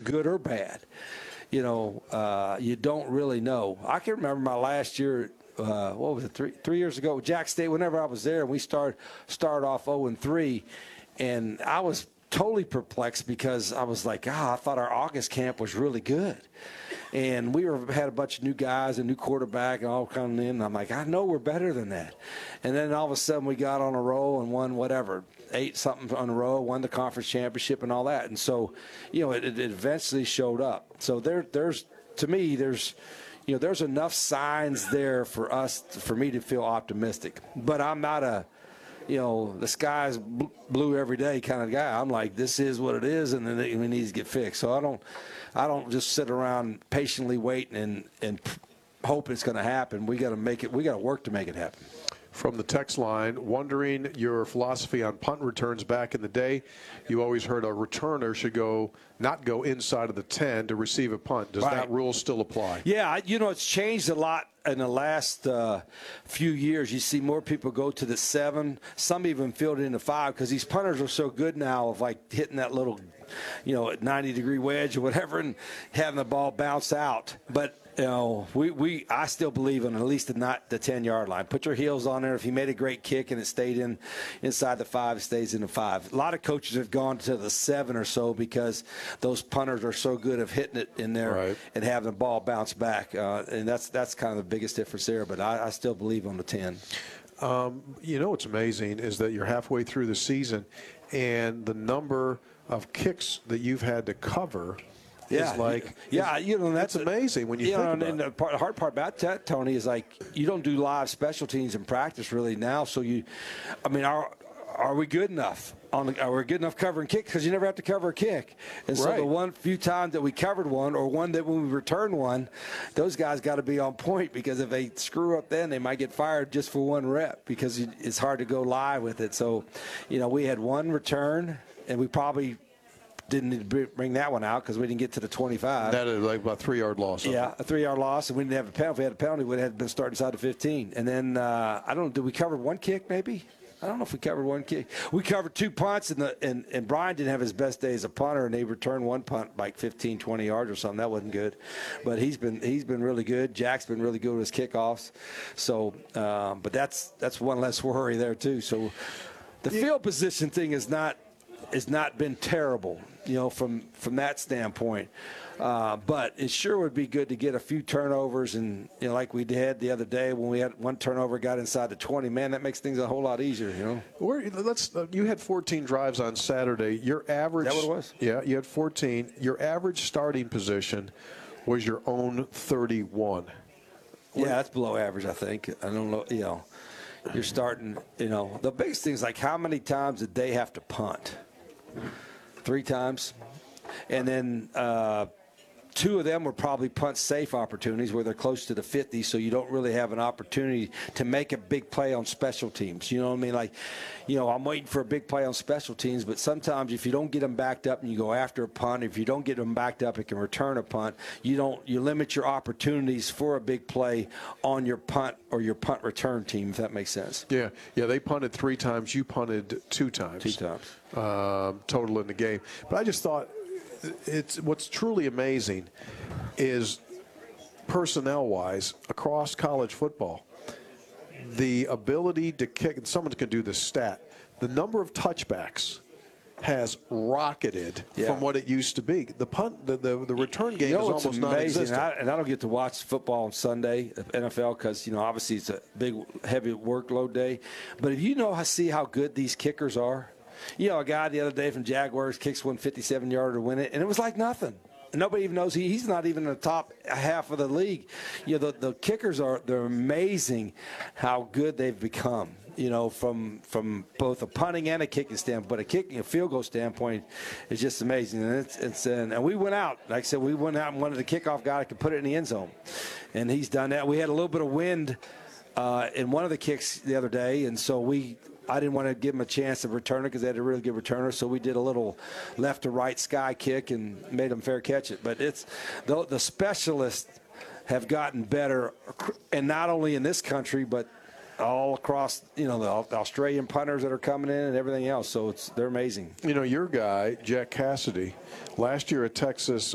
good or bad. You don't really know. I can remember my last year. What was it? Three years ago, Jack State. Whenever I was there, we started off 0-3, and I was totally perplexed because I was like, I thought our August camp was really good. And we had a bunch of new guys, a new quarterback, and all coming in. And I'm like, I know we're better than that. And then all of a sudden we got on a roll and won 8-something on a row, won the conference championship and all that. And so, it eventually showed up. So there's enough signs there for me to feel optimistic. But I'm not the sky's blue every day kind of guy. I'm like, this is what it is, and then it needs to get fixed. So I don't just sit around patiently waiting and hope it's going to happen. We got to make it. We got to work to make it happen. From the text line, wondering your philosophy on punt returns. Back in the day, you always heard a returner should not go inside of the 10 to receive a punt. Does that rule still apply? Yeah, it's changed a lot in the last few years. You see more people go to the 7. Some even field it in the 5 because these punters are so good now of like hitting that little, 90-degree wedge or whatever and having the ball bounce out. But I still believe in at least the 10-yard line. Put your heels on there. If you made a great kick and it stayed inside the 5, it stays in the 5. A lot of coaches have gone to the 7 or so because those punters are so good at hitting it in there and having the ball bounce back. And that's kind of the biggest difference there. But I still believe on the 10. What's amazing is that you're halfway through the season, and the number of kicks that you've had to cover. That's amazing when you think about it. And the hard part about that, Tony, is like you don't do live special teams in practice really now. So are we good enough? Are we good enough covering kick? Because you never have to cover a kick. And so the few times that we covered one, or one that when we returned one, those guys got to be on point because if they screw up then, they might get fired just for one rep because it's hard to go live with it. So, we had one return, and we probably didn't need to bring that one out because we didn't get to the 25. That is like about a 3-yard loss. Yeah, a 3-yard loss, and we didn't have a penalty. If we had a penalty, we would have been starting inside the 15. And then, I don't know, did we cover one kick maybe? I don't know if we covered one kick. We covered 2 punts, and Brian didn't have his best day as a punter, and they returned one punt like 15, 20 yards or something. That wasn't good. But he's been really good. Jack's been really good with his kickoffs. So, but that's one less worry there too. So the field position thing has not been terrible, from that standpoint. But it sure would be good to get a few turnovers, and like we did the other day when we had one turnover, got inside the 20. Man, that makes things a whole lot easier. You had 14 drives on Saturday. Your average. Is that what it was? Yeah, you had 14. Your average starting position was your own 31. Yeah, that's below average, I think. I don't know. You're starting. The biggest thing is like how many times did they have to punt? 3 times, and then 2 of them were probably punt-safe opportunities where they're close to the 50, so you don't really have an opportunity to make a big play on special teams. You know what I mean? Like, I'm waiting for a big play on special teams, but sometimes if you don't get them backed up and you go after a punt, if you don't get them backed up and can return a punt, you limit your opportunities for a big play on your punt or your punt return team, if that makes sense. Yeah, they punted 3 times. You punted 2 times. 2 times. Total in the game. But I just thought what's truly amazing is personnel-wise across college football, the ability to kick, and someone can do this stat, the number of touchbacks has rocketed from what it used to be. The return game is almost non-existent. And I don't get to watch football on Sunday, NFL, because obviously it's a big, heavy workload day. But if see how good these kickers are. A guy the other day from Jaguars kicks one 57-yarder to win it, and it was like nothing. Nobody even knows he's not even in the top half of the league. The kickers they're amazing how good they've become. From both a punting and a kicking standpoint, but a kicking, a field goal standpoint is just amazing. And and we went out, like I said, and wanted the kickoff guy that could put it in the end zone, and he's done that. We had a little bit of wind in one of the kicks the other day, and so I didn't want to give him a chance to return it because they had a really good returner. So we did a little left to right sky kick and made them fair catch it. But it's the specialists have gotten better, and not only in this country, but all across, the Australian punters that are coming in and everything else. So they're amazing. Your guy, Jack Cassidy, last year at Texas